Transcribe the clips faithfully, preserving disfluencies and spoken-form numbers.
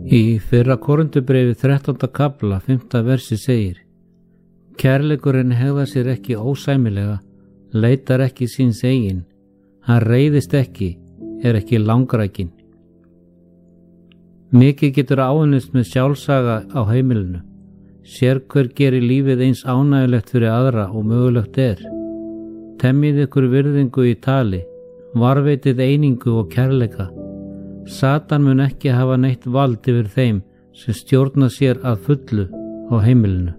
Í fyrra Korintubréfi þrettánda kafla fimmta versi segir: Kærleikurinn hegðar sér ekki ósæmilega, leitar ekki síns eigin, hann reiðist ekki, er ekki langrækinn. Mikið getur áunnist með sjálfsaga á heimilinu. Sérhver gerir lífið eins ánægilegt fyrir aðra og mögulegt er. Temmið ykkur virðingu í tali, varveitið einingu og kærleika. Satan mun ekki hafa neitt vald yfir þeim sem stjórna sér að fullu á heimilinu.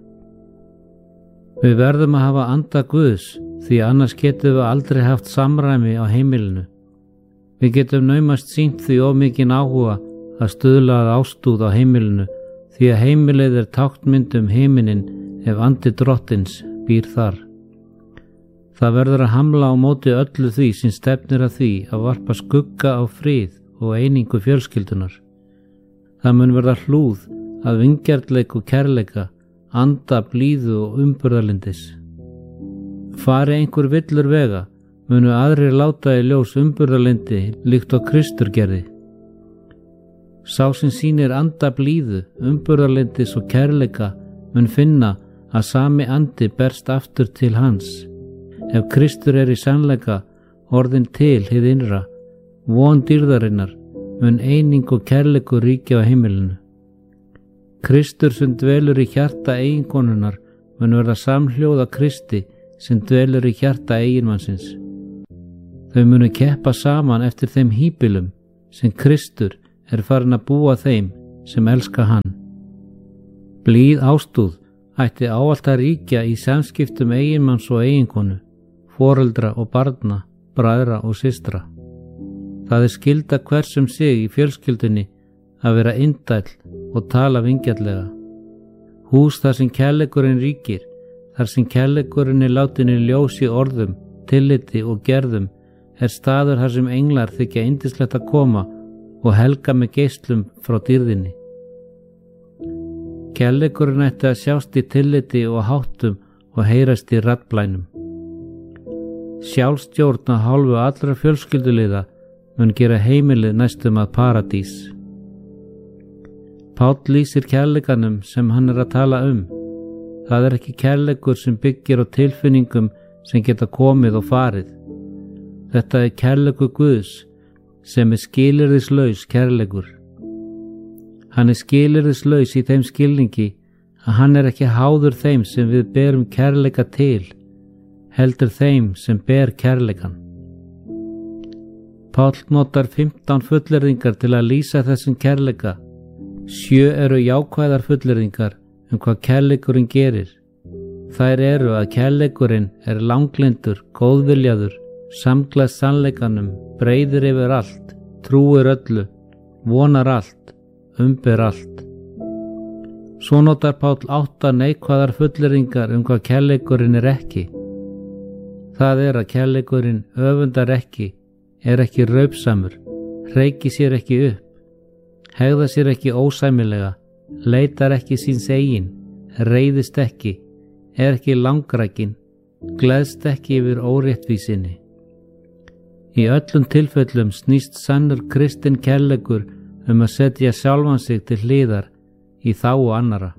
Við verðum að hafa anda Guðs, því annars getum við aldrei haft samræmi á heimilinu. Við getum naumast sýnt því of mikinn áhuga að stuðla að ástúð á heimilinu, því að heimilið er táknmynd um heiminin ef andi drottins býr þar. Það verður að hamla á móti öllu því sem stefnir að því að varpa skugga á frið og einingu fjölskyldunar. Það mun verða hlúð að vingjarnleik og kærleika, anda, blíðu og umburðarlyndis. Fari einhver villur vega, munu aðrir láta í ljós umburðarlyndi líkt og Kristur gerði. Sá sem sýnir anda, blíðu, umburðarlyndis og kærleika mun finna að sami andi berst aftur til hans. Ef Kristur er í sannleika orðin til hið innra, von dýrðarinnar, mun eining og kærleikur ríkja á heimilinu. Kristur sem dvelur í hjarta eiginkonunnar mun verða samhljóða Kristi sem dvelur í hjarta eiginmannsins. Þau munu keppa saman eftir þeim híbýlum sem Kristur er farin að búa þeim sem elska hann. Blíð ástúð ætti ávallt að ríkja í samskiptum eiginmanns og eiginkonu, foreldra og barna, bræðra og systra. Það er skylda hvers um sig í fjölskyldunni að vera indæll og tala vingjarnlega. Hús þar sem kærleikurinn ríkir, þar sem kærleikurinn er látin í ljós í orðum, tilliti og gerðum, er staður þar sem englar þykja yndislegt að koma og helga með geislum frá dýrðinni. Kærleikurinn ætti að sjást í tilliti og háttum og heyrast í raddblænum. Sjálfstjórn að hálfu allra fjölskylduliða mun gera heimilið næstum að paradís. Páll lýsir kærleikanum sem hann er að tala um. Það er ekki kærleikur sem byggir á tilfinningum sem geta komið og farið. Þetta er kærleikur Guðs sem er skilyrðislaus kærleikur. Hann er skilyrðislaus í þeim skilningi að hann er ekki háður þeim sem við berum kærleika til, heldur þeim sem ber kærleikan. Páll notar fimmtán fullyrðingar til að lýsa þessum kærleika. Sjö eru jákvæðar fullyrðingar um hvað kærleikurinn gerir. Þær eru að kærleikurinn er langlyndur, góðviljaður, samglaðst sannleikanum, breiðir yfir allt, trúir öllu, vonar allt, umber allt. Svo notar Páll átta neikvæðar fullyrðingar um hvað kærleikurinn er ekki. Það er að kærleikurinn öfundar ekki, er ekki raupsamur, hreiki sér ekki upp, hegða sér ekki ósæmilega, leitar ekki síns eigin, reiðist ekki, er ekki langrækinn, gleðst ekki yfir óréttvísinni. Í öllum tilfellum snýst sannur kristinn kærleikur um að setja sjálfan sig til hliðar í þágu annara.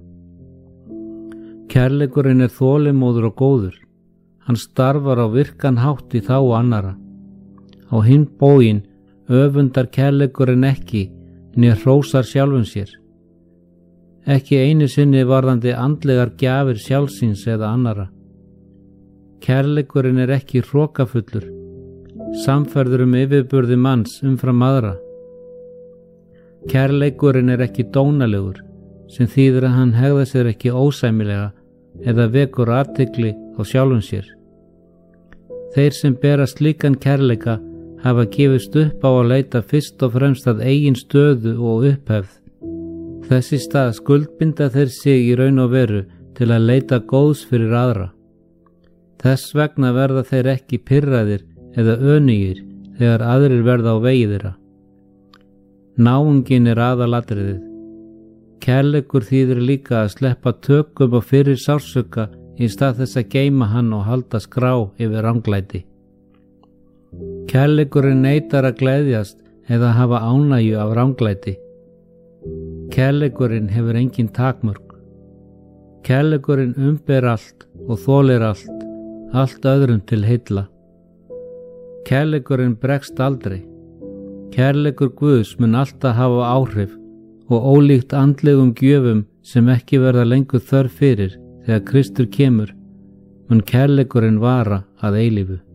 Kærleikurinn er þolinmóður og góður. Hann starfar á virkan hátt í þágu annara. Á hinn bóginn öfundar kærleikurinn ekki né hrósar sjálfum sér. Ekki einu sinni varðandi andlegar gjafir sjálfsins eða annara. Kærleikurinn er ekki hrokafullur, samferður um yfirburði manns umfram aðra. Kærleikurinn er ekki dónalegur, sem þýðir að hann hegða sér ekki ósæmilega eða vekur athygli á sjálfum sér. Þeir sem bera slíkan kærleika hafa gefist upp á að leita fyrst og fremst að eigin stöðu og upphefð. Þessi stað skuldbinda þeir sig í raun og veru til að leita góðs fyrir aðra. Þess vegna verða þeir ekki pirraðir eða önugir þegar aðrir verða á vegi þeirra. Náungin er aðalatriðið. Kærleikur þýðir líka að sleppa tökum og fyrir sársauka í stað þess að geyma hann og halda skrá yfir ranglæti. Kærleikurinn neitar að gleðjast eða hafa ánægju af ranglæti. Kærleikurinn hefur engin takmörk. Kærleikurinn umber allt og þolir allt, allt öðrum til heilla. Kærleikurinn bregst aldrei. Kærleikur Guðs mun alltaf hafa áhrif og ólíkt andlegum gjöfum sem ekki verða lengur þörf fyrir þegar Kristur kemur, mun kærleikurinn vara að eilífu.